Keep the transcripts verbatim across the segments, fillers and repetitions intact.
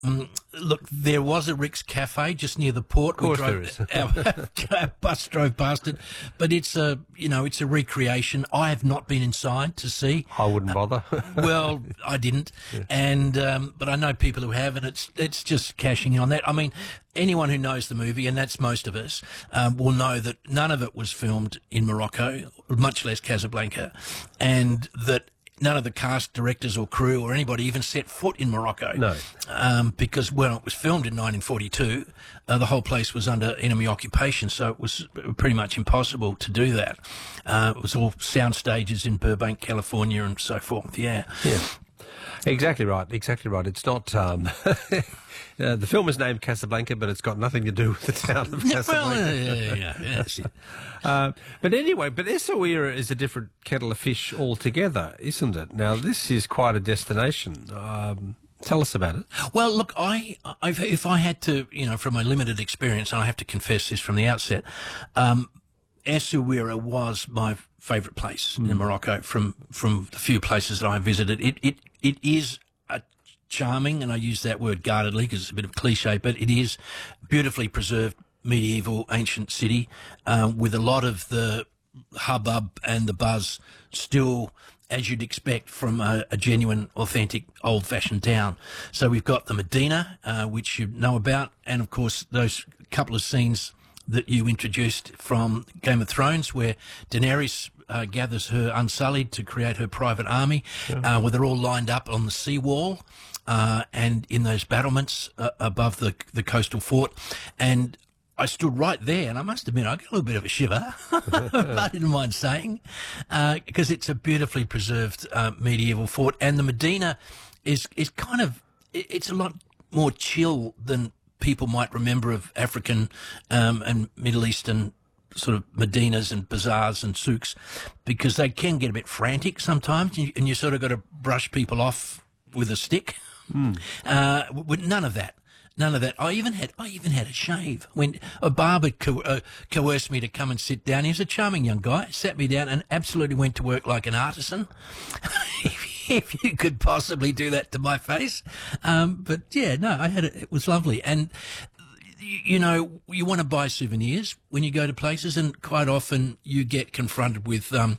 Mm, look, there was a Rick's Cafe just near the port. Of course we drove, there is. our, our bus drove past it, but it's a you know it's a recreation. I have not been inside to see. I wouldn't bother. Uh, well, I didn't, yeah. and um, but I know people who have, and it's it's just cashing in on that. I mean, anyone who knows the movie, and that's most of us, um, will know that none of it was filmed in Morocco, much less Casablanca, and that none of the cast, directors or crew or anybody even set foot in Morocco. No. Um, because when it was filmed in nineteen forty-two, uh, the whole place was under enemy occupation, so it was pretty much impossible to do that. Uh, it was all sound stages in Burbank, California and so forth, yeah. Yeah. Exactly right, exactly right. It's not... Um, uh, the film is named Casablanca, but it's got nothing to do with the town of Casablanca. Well, yeah, yeah, yeah. Yes. uh, but anyway, but Essaouira is a different kettle of fish altogether, isn't it? Now, this is quite a destination. Um, tell us about it. Well, look, I, I've, if I had to, you know, from my limited experience, and I have to confess this from the outset, um, Essaouira was my favourite place mm. in Morocco from, from the few places that I visited. It, it, it is a charming, and I use that word guardedly because it's a bit of a cliche, but it is beautifully preserved medieval ancient city um, with a lot of the hubbub and the buzz still as you'd expect from a, a genuine, authentic, old-fashioned town. So we've got the Medina, uh, which you know about, and of course those couple of scenes that you introduced from Game of Thrones where Daenerys uh, gathers her Unsullied to create her private army, yeah. uh, where they're all lined up on the seawall uh, and in those battlements uh, above the, the coastal fort. And I stood right there, and I must admit, I got a little bit of a shiver, I didn't mind saying, because uh, it's a beautifully preserved uh, medieval fort. And the Medina is, is kind of, it's a lot more chill than people might remember of African um, and Middle Eastern sort of Medinas and bazaars and souks, because they can get a bit frantic sometimes, and you, and you sort of got to brush people off with a stick. Mm. Uh, with none of that. None of that. I even had I even had a shave when a barber co- uh, coerced me to come and sit down. He was a charming young guy, sat me down and absolutely went to work like an artisan. if, if you could possibly do that to my face. Um, but yeah, no, I had it. It was lovely. And you, you know, you want to buy souvenirs when you go to places, and quite often you get confronted with um,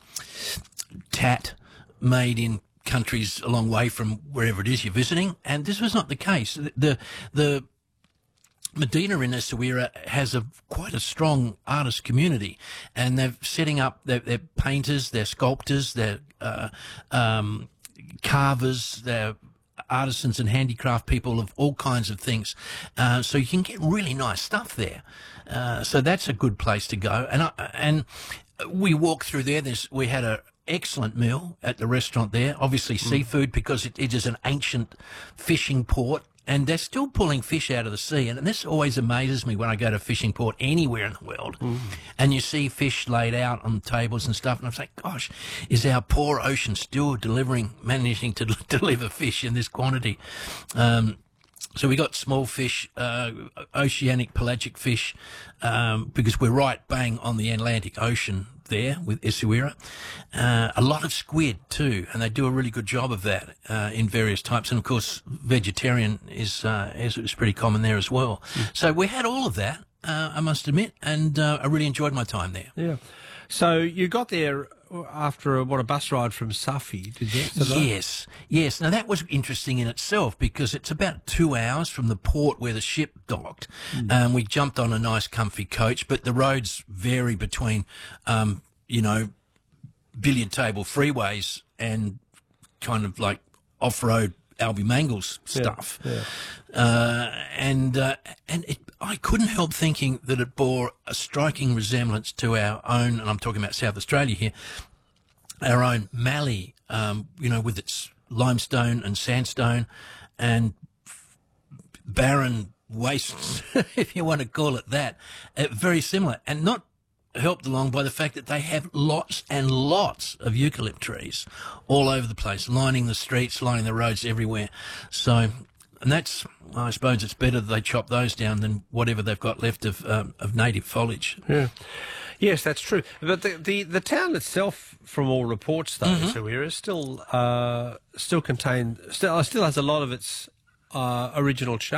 tat made in countries a long way from wherever it is you're visiting, and this was not the case. The the, the Medina in Essaouira has a quite a strong artist community, and they're setting up. They're, they're painters, they're sculptors, they're uh, um, carvers, they're artisans and handicraft people of all kinds of things. Uh, so you can get really nice stuff there. Uh, so that's a good place to go. And I, and we walked through there. There's we had a excellent meal at the restaurant there, obviously mm. seafood, because it, it is an ancient fishing port, and they're still pulling fish out of the sea. And this always amazes me when I go to a fishing port anywhere in the world, mm. and you see fish laid out on tables and stuff, and I'm like, gosh, is our poor ocean still delivering, managing to deliver fish in this quantity? Um, So we got small fish, uh, oceanic pelagic fish, um, because we're right bang on the Atlantic Ocean there with Essaouira. Uh, a lot of squid too, and they do a really good job of that uh, in various types. And of course, vegetarian is uh, is, is pretty common there as well. Mm. So we had all of that, uh, I must admit, and uh, I really enjoyed my time there. Yeah. So you got there after a, what a bus ride from Safi, did you? Yes, yes. Now that was interesting in itself, because it's about two hours from the port where the ship docked. Mm. Um, we jumped on a nice, comfy coach, but the roads vary between, um, you know, billiard table freeways and kind of like off-road Alby Mangles stuff. Yeah, yeah. Uh, and uh, and it, I couldn't help thinking that it bore a striking resemblance to our own, and I'm talking about South Australia here, our own Mallee, um, you know, with its limestone and sandstone and barren wastes, if you want to call it that, uh, very similar, and not helped along by the fact that they have lots and lots of eucalypt trees all over the place, lining the streets, lining the roads everywhere. So, and that's, I suppose it's better that they chop those down than whatever they've got left of um, of native foliage. Yeah. Yes, that's true. But the the, the town itself, from all reports, though, mm-hmm. Essaouira, still uh, still contained, still still has a lot of its uh, original charm.